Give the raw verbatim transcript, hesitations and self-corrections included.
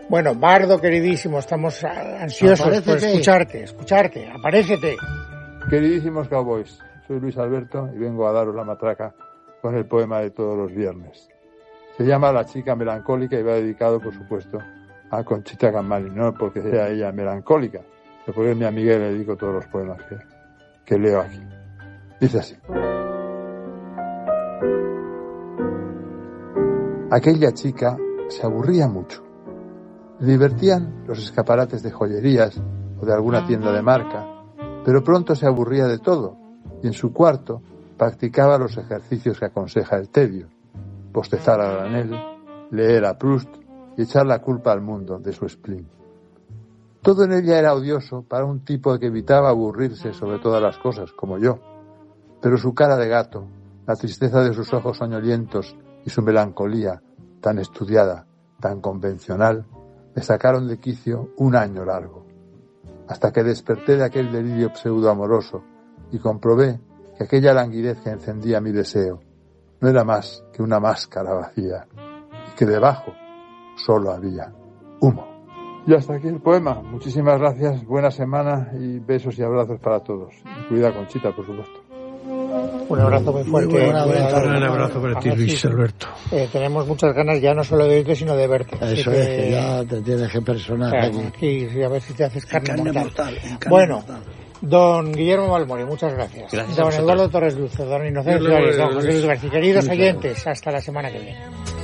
Bueno, Bardo, queridísimo, estamos ansiosos Aparécete. por escucharte, escucharte, aparécete. Queridísimos cowboys, soy Luis Alberto y vengo a daros la matraca con el poema de todos los viernes. Se llama La chica melancólica y va dedicado, por supuesto, a Conchita Camali, no porque sea ella melancólica, sino porque es mi amiga y le dedico todos los poemas que, que leo aquí. Dice así. Aquella chica se aburría mucho. Le divertían los escaparates de joyerías o de alguna tienda de marca, pero pronto se aburría de todo y en su cuarto practicaba los ejercicios que aconseja el tedio: bostezar a granel, leer a Proust y echar la culpa al mundo de su spleen. Todo en ella era odioso para un tipo que evitaba aburrirse sobre todas las cosas, como yo, pero su cara de gato, la tristeza de sus ojos soñolientos y su melancolía tan estudiada, tan convencional, me sacaron de quicio un año largo, hasta que desperté de aquel delirio pseudoamoroso y comprobé que aquella languidez que encendía mi deseo no era más que una máscara vacía y que debajo solo había humo. Y hasta aquí el poema. Muchísimas gracias, buena semana y besos y abrazos para todos. Y cuida Conchita, por supuesto. Un abrazo muy fuerte. Muy buen abrazo. Un abrazo para ti, Luis Alberto. Eh, tenemos muchas ganas ya no solo de oírte, sino de verte. Eso Así es, que ya te tienes que personar claro, aquí. aquí, sí, a ver si te haces carne, Carne mortal. mortal, en carne Bueno, mortal. don Guillermo Balmori, muchas gracias. Gracias a Don vosotros. Eduardo Torres Luce, don Inocencio Dios le Arias, don guarde, José Luis. Luis García. Queridos Muchas oyentes, hasta la semana que viene.